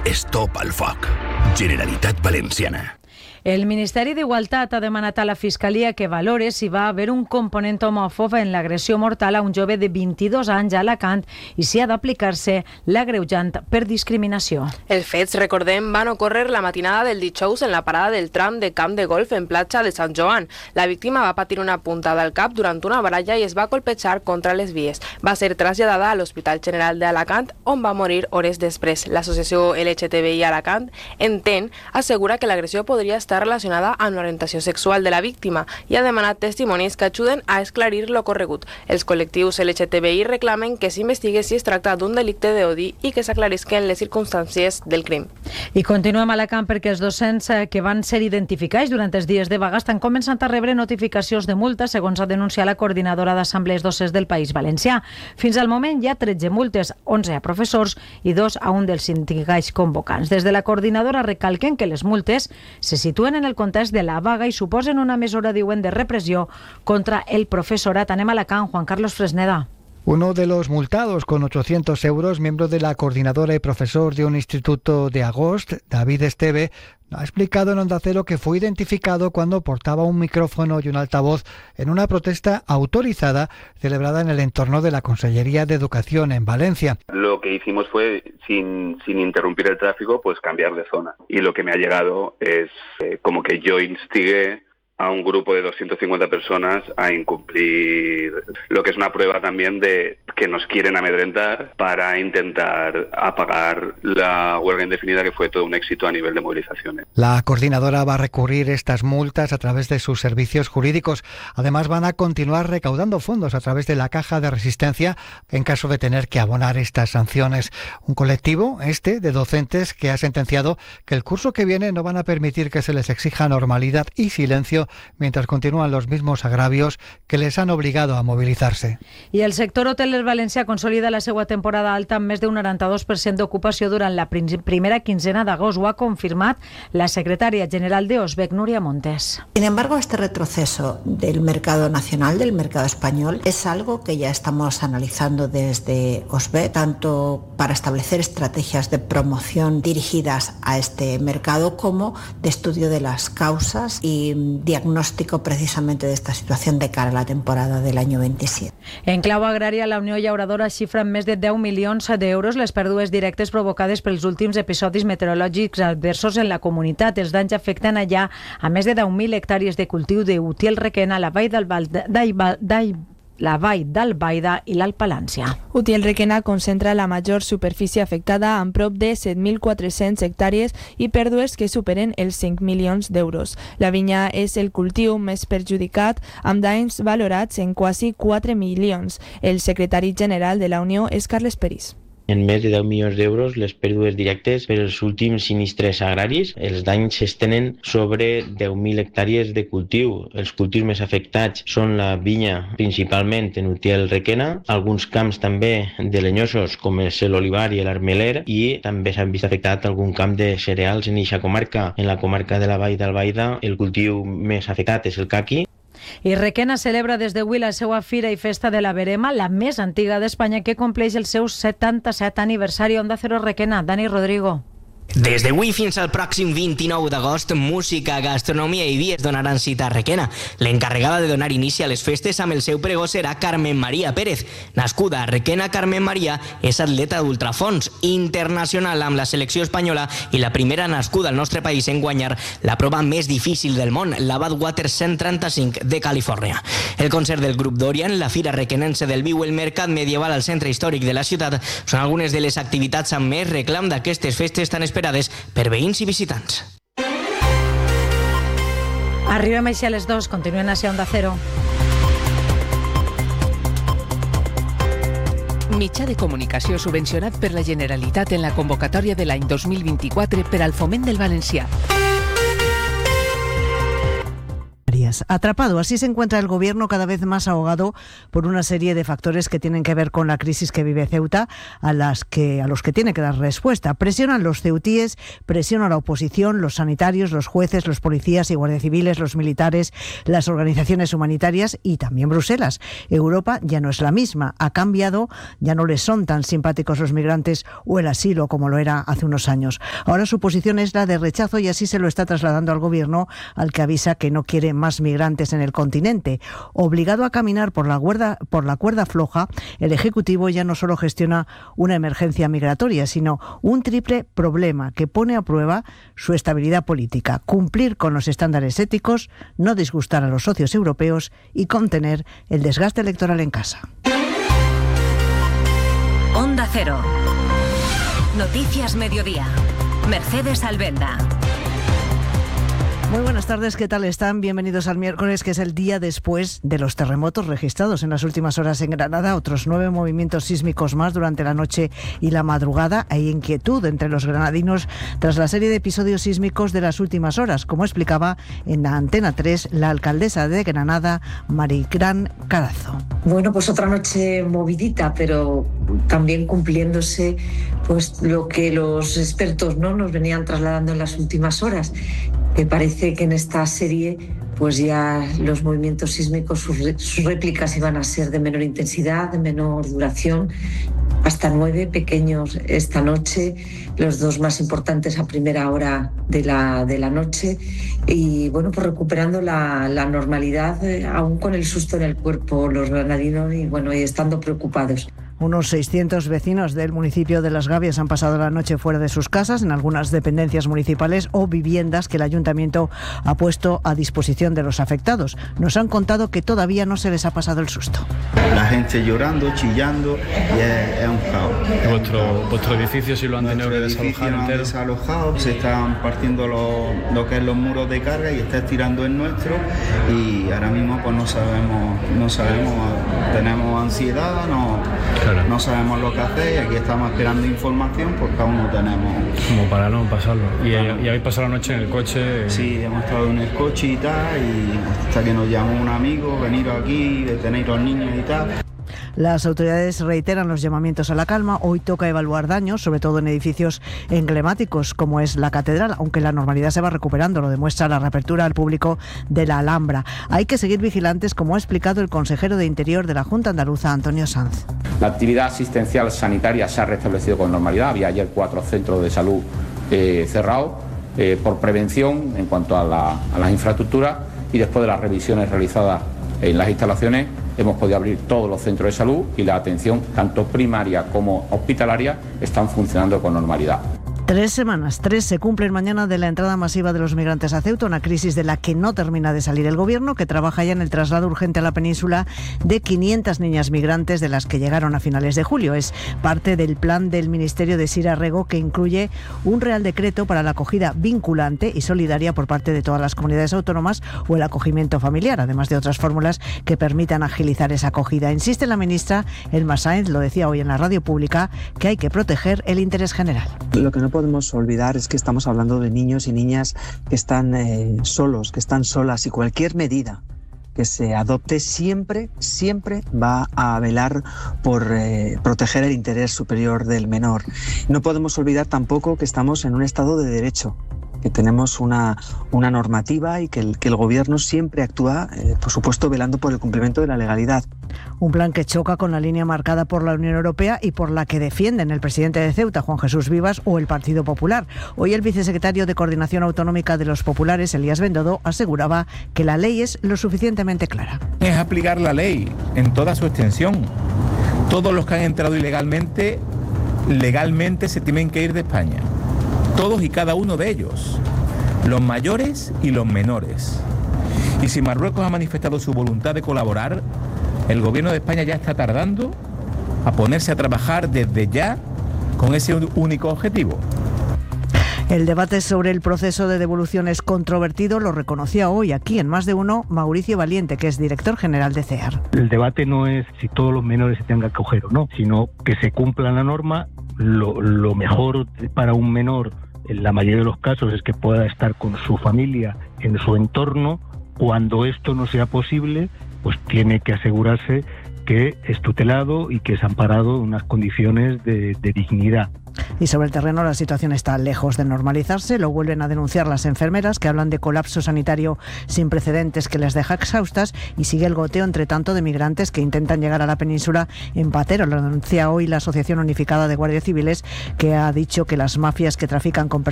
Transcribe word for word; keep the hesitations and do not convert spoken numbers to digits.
Stop al foc. Generalitat Valenciana. El Ministeri d'Igualtat ha demanat a la Fiscalia que valore si va haver un component homòfob en l'agressió mortal a un jove de vint-i-dos anys a Alacant i si ha d'aplicar-se l'agreujant per discriminació. Els fets, recordem, van ocórrer la matinada del dijous en la parada del tram de camp de golf en platja de Sant Joan. La víctima va patir una puntada al cap durant una baralla i es va colpejar contra les vies. Va ser traslladada a l'Hospital General d'Alacant, on va morir hores després. L'associació L G T B I Alacant entén, assegura que l'agressió podria estar relacionada amb l'orientació sexual de la víctima i ha demanat testimonis que ajuden a esclarir l'ocorregut. Els col·lectius L G T B I reclamen que s'investigue si es tracta d'un delicte d'odi i que s'aclarisquen les circumstàncies del crim. I continuem a Alacant perquè els docents que van ser identificats durant els dies de vaga estan començant a rebre notificacions de multa, segons ha denunciat la coordinadora d'assemblees docents del País Valencià. Fins al moment hi ha tretze multes, onze a professors i dos a un dels sindicats convocants. Des de la coordinadora recalquen que les multes se situen en el context de la vaga i suposen una mesura, diuen, de repressió contra el professorat. Anem a Alacant, Juan Carlos Fresneda. Uno de los multados con ochocientos euros, miembro de la coordinadora y profesor de un instituto de Agost, David Esteve, ha explicado en Onda Cero que fue identificado cuando portaba un micrófono y un altavoz en una protesta autorizada celebrada en el entorno de la Consellería de Educación en Valencia. Lo que hicimos fue, sin, sin interrumpir el tráfico, pues cambiar de zona. Y lo que me ha llegado es eh, como que yo instigué a un grupo de doscientas cincuenta personas a incumplir, lo que es una prueba también de que nos quieren amedrentar para intentar apagar la huelga indefinida, que fue todo un éxito a nivel de movilizaciones. La coordinadora va a recurrir estas multas a través de sus servicios jurídicos. Además, van a continuar recaudando fondos a través de la Caja de Resistencia en caso de tener que abonar estas sanciones. Un colectivo, este, de docentes, que ha sentenciado que el curso que viene no van a permitir que se les exija normalidad y silencio mientras continúan los mismos agravios que les han obligado a movilizarse. I el sector hoteler valencià consolida la seva temporada alta amb més d'un noranta-dos per cent d'ocupació durant la primera quinzena d'agost. Ho ha confirmat la secretària general de Osbec, Núria Montes. Sin embargo, este retroceso del mercado nacional, del mercado español, es algo que ya estamos analizando desde Osbec, tanto para establecer estrategias de promoción dirigidas a este mercado como de estudio de las causas y diagnóstico precisamente de esta situación de cara a la temporada del año veintisiete. En clau agrària, la Unió Llauradora xifra en més de deu milions d'euros les pèrdues directes provocades pels últims episodis meteorològics adversos en la comunitat. Els danys afecten allà a més de deu mil hectàrees de cultiu d'Utiel Requena, la vall del Val d'Ai la vall d'Albaida i l'Alt Palància. Utiel Requena concentra la major superfície afectada amb prop de set mil quatre-cents hectàrees i pèrdues que superen els cinc milions d'euros. La vinya és el cultiu més perjudicat, amb danys valorats en quasi quatre milions. El secretari general de la Unió és Carles Peris. En més de deu milions d'euros les pèrdues directes per els últims sinistres agraris. Els danys s'estenen sobre deu mil hectàrees de cultiu. Els cultius més afectats són la vinya, principalment en Utiel Requena, alguns camps també de lenyosos, com és l'olivar i l'armeler, i també s'han vist afectat algun camp de cereals en eixa comarca. En la comarca de la Vall d'Albaida, el cultiu més afectat és el caqui. I Requena celebra des d'avui la seva Fira i Festa de la Verema, la més antiga d'Espanya, que compleix el seu setanta-set aniversari. Onda Cero Requena, Dani Rodrigo. Des d'avui fins al pròxim vint-i-nou d'agost, música, gastronomia i vi es donaran cita a Requena. L'encarregada de donar inici a les festes amb el seu pregó serà Carmen María Pérez. Nascuda a Requena, Carmen María és atleta d'ultrafons, internacional amb la selecció espanyola i la primera nascuda al nostre país en guanyar la prova més difícil del món, la Badwater cent trenta-cinc de Califòrnia. El concert del grup Dorian, la Fira Requenense del Vi o el Mercat Medieval al centre històric de la ciutat són algunes de les activitats amb més reclam d'aquestes festes tan esperades per veïns i visitants. Arribem així a les dues, continuen a ser Onda Cero. Mitjà de comunicació subvencionat per la Generalitat en la convocatòria de l'any dos mil vint-i-quatre per al foment del valencià. días. Atrapado, así se encuentra el gobierno, cada vez más ahogado por una serie de factores que tienen que ver con la crisis que vive Ceuta, a las que a los que tiene que dar respuesta. Presionan los ceutíes, presiona la oposición, los sanitarios, los jueces, los policías y guardias civiles, los militares, las organizaciones humanitarias y también Bruselas. Europa ya no es la misma, ha cambiado, ya no les son tan simpáticos los migrantes o el asilo como lo era hace unos años. Ahora su posición es la de rechazo y así se lo está trasladando al gobierno, al que avisa que no quiere más migrantes en el continente. Obligado a caminar por la cuerda, por la cuerda floja, el Ejecutivo ya no solo gestiona una emergencia migratoria, sino un triple problema que pone a prueba su estabilidad política: cumplir con los estándares éticos, no disgustar a los socios europeos y contener el desgaste electoral en casa. Onda Cero. Noticias Mediodía. Mercedes Albenda. Muy buenas tardes, ¿qué tal están? Bienvenidos al miércoles, que es el día después de los terremotos registrados en las últimas horas en Granada. Otros nueve movimientos sísmicos más durante la noche y la madrugada. Hay inquietud entre los granadinos tras la serie de episodios sísmicos de las últimas horas, como explicaba en la Antena tres la alcaldesa de Granada, Marigrán Carazo. Bueno, pues otra noche movidita, pero también cumpliéndose pues lo que los expertos no nos venían trasladando en las últimas horas, que parece que en esta serie pues ya los movimientos sísmicos, sus, sus réplicas iban a ser de menor intensidad, de menor duración, hasta nueve pequeños esta noche, los dos más importantes a primera hora de la, de la noche, y bueno, pues recuperando la, la normalidad, eh, aún con el susto en el cuerpo los granadinos y bueno, y estando preocupados. Unos seiscientos vecinos del municipio de Las Gavias han pasado la noche fuera de sus casas, en algunas dependencias municipales o viviendas que el ayuntamiento ha puesto a disposición de los afectados. Nos han contado que todavía no se les ha pasado el susto. La gente llorando, chillando, y es, es un caos. ¿Vuestro, vuestro edificio sí lo han tenido que desalojar lo han entero? desalojado, se están partiendo lo, lo que es los muros de carga y está estirando el nuestro, y ahora mismo pues no sabemos, no sabemos, tenemos ansiedad, no... Claro. No sabemos lo que hacer y aquí estamos esperando información porque aún no tenemos... Como para no pasarlo. ¿Y, y habéis pasado la noche en el coche? Sí, hemos estado en el coche y tal, y hasta que nos llamó un amigo, venir aquí, detener a los niños y tal. Las autoridades reiteran los llamamientos a la calma. Hoy toca evaluar daños, sobre todo en edificios emblemáticos como es la catedral, aunque la normalidad se va recuperando, lo demuestra la reapertura al público de la Alhambra. Hay que seguir vigilantes, como ha explicado el consejero de Interior de la Junta Andaluza, Antonio Sanz. La actividad asistencial sanitaria se ha restablecido con normalidad. Había ayer cuatro centros de salud eh, cerrados eh, por prevención en cuanto a, la, a las infraestructuras, y después de las revisiones realizadas en las instalaciones hemos podido abrir todos los centros de salud y la atención tanto primaria como hospitalaria están funcionando con normalidad. Tres semanas, tres se cumplen mañana de la entrada masiva de los migrantes a Ceuta, una crisis de la que no termina de salir el gobierno, que trabaja ya en el traslado urgente a la península de quinientas niñas migrantes, de las que llegaron a finales de julio. Es parte del plan del Ministerio de Sira Rego, que incluye un Real Decreto para la acogida vinculante y solidaria por parte de todas las comunidades autónomas o el acogimiento familiar, además de otras fórmulas que permitan agilizar esa acogida. Insiste la ministra Elma Sáenz, lo decía hoy en la radio pública, que hay que proteger el interés general. Lo que no podemos olvidar es que estamos hablando de niños y niñas que están eh, solos, que están solas, y cualquier medida que se adopte siempre, siempre va a velar por eh, proteger el interés superior del menor. No podemos olvidar tampoco que estamos en un Estado de Derecho, que tenemos una, una normativa y que el, que el gobierno siempre actúa, eh, por supuesto, velando por el cumplimiento de la legalidad. Un plan que choca con la línea marcada por la Unión Europea y por la que defienden el presidente de Ceuta, Juan Jesús Vivas, o el Partido Popular. Hoy el vicesecretario de Coordinación Autonómica de los Populares, Elías Bendodo, aseguraba que la ley es lo suficientemente clara. Es aplicar la ley en toda su extensión. Todos los que han entrado ilegalmente, legalmente se tienen que ir de España. Todos y cada uno de ellos, los mayores y los menores. Y si Marruecos ha manifestado su voluntad de colaborar, el gobierno de España ya está tardando a ponerse a trabajar desde ya con ese único objetivo. El debate sobre el proceso de devolución es controvertido, lo reconocía hoy aquí en Más de Uno Mauricio Valiente, que es director general de CEAR. El debate no es si todos los menores se tengan que acoger o no, sino que se cumpla la norma. Lo, lo mejor para un menor, en la mayoría de los casos, es que pueda estar con su familia en su entorno, Cuando esto no sea posible, pues tiene que asegurarse que es tutelado y que es amparado en unas condiciones de, de dignidad. Y sobre el terreno la situación está lejos de normalizarse, lo vuelven a denunciar las enfermeras, que hablan de colapso sanitario sin precedentes que les deja exhaustas, y sigue el goteo entre tanto de migrantes que intentan llegar a la península en patero. Lo denuncia hoy la Asociación Unificada de Guardias Civiles, que ha dicho que las mafias que trafican con personas